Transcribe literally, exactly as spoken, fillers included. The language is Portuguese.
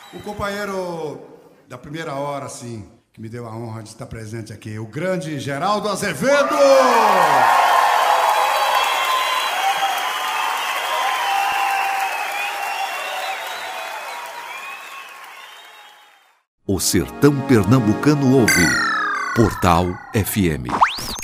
O companheiro da primeira hora, assim, que me deu a honra de estar presente aqui, o grande Geraldo Azevedo! O sertão pernambucano ouve Portal F M.